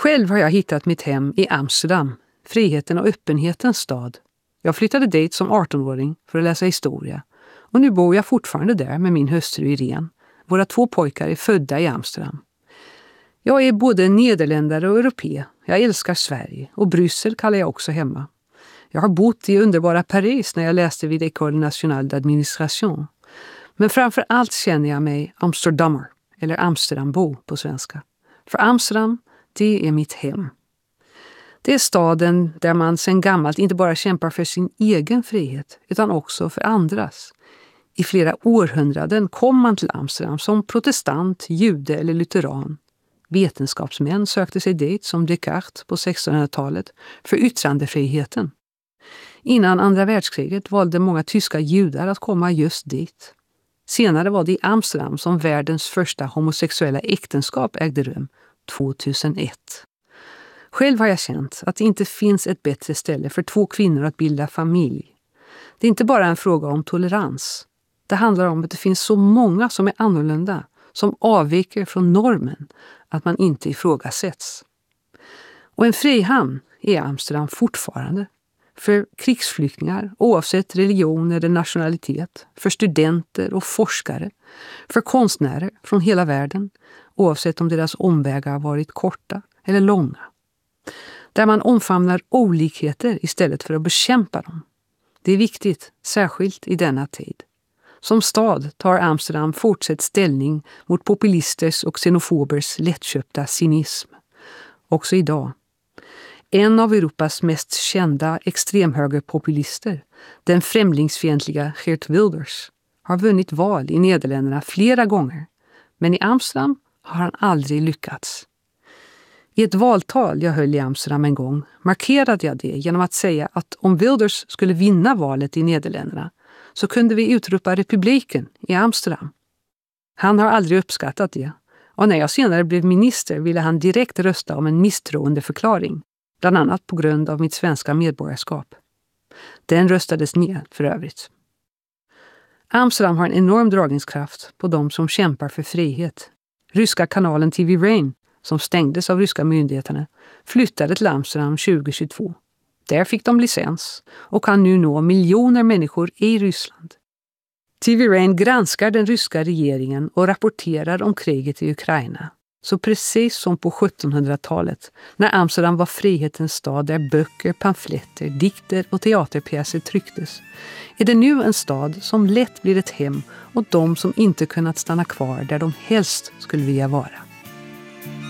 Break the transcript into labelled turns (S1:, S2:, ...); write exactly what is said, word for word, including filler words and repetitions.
S1: Själv har jag hittat mitt hem i Amsterdam, friheten och öppenhetens stad. Jag flyttade dit som artonåring för att läsa historia. Och nu bor jag fortfarande där med min hustru Irene. Våra två pojkar är födda i Amsterdam. Jag är både nederländare och europé. Jag älskar Sverige och Bryssel kallar jag också hemma. Jag har bott i underbara Paris när jag läste vid École Nationale d'Administration. Men framför allt känner jag mig Amsterdamer, eller Amsterdambo på svenska. För Amsterdam, det är mitt hem. Det är staden där man sedan gammalt inte bara kämpar för sin egen frihet utan också för andras. I flera århundraden kom man till Amsterdam som protestant, jude eller lutheran. Vetenskapsmän sökte sig dit som Descartes på sextonhundratalet för yttrandefriheten. Innan andra världskriget valde många tyska judar att komma just dit. Senare var det i Amsterdam som världens första homosexuella äktenskap ägde rum, tvåtusenett. Själv har jag känt att det inte finns ett bättre ställe för två kvinnor att bilda familj. Det är inte bara en fråga om tolerans. Det handlar om att det finns så många som är annorlunda, som avviker från normen, att man inte ifrågasätts. Och en frihamn är Amsterdam fortfarande. För krigsflyktingar, oavsett religion eller nationalitet, för studenter och forskare, för konstnärer från hela världen, oavsett om deras omvägar varit korta eller långa. Där man omfamnar olikheter istället för att bekämpa dem. Det är viktigt, särskilt i denna tid. Som stad tar Amsterdam fortsatt ställning mot populisters och xenofobers lättköpta cynism. Också idag. En av Europas mest kända extremhögerpopulister, den främlingsfientliga Geert Wilders, har vunnit val i Nederländerna flera gånger. Men i Amsterdam har han aldrig lyckats. I ett valtal jag höll i Amsterdam en gång markerade jag det genom att säga att om Wilders skulle vinna valet i Nederländerna så kunde vi utropa republiken i Amsterdam. Han har aldrig uppskattat det, och när jag senare blev minister ville han direkt rösta om en misstroendeförklaring, bland annat på grund av mitt svenska medborgarskap. Den röstades ner för övrigt. Amsterdam har en enorm dragningskraft på de som kämpar för frihet. Ryska kanalen T V Rain, som stängdes av ryska myndigheterna, flyttade till Amsterdam tjugohundratjugotvå. Där fick de licens och kan nu nå miljoner människor i Ryssland. T V Rain granskar den ryska regeringen och rapporterar om kriget i Ukraina. Så precis som på sjuttonhundratalet, när Amsterdam var frihetens stad där böcker, pamfletter, dikter och teaterpjäser trycktes, är det nu en stad som lätt blir ett hem åt de som inte kunnat stanna kvar där de helst skulle vilja vara.